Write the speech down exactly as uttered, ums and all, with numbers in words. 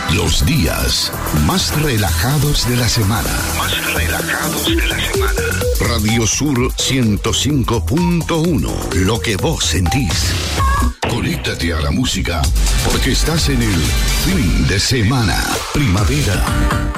Los días más relajados de la semana. Más relajados de la semana. Radio Sur ciento cinco punto uno. Lo que vos sentís. Conéctate a la música porque estás en el fin de semana. Primavera.